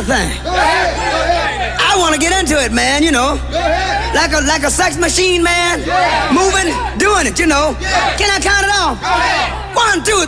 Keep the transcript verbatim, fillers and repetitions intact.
thing. I want to get into it, man, you know. Like a like a sex machine, man. Moving, doing it, you know. Can I count it off? One, two,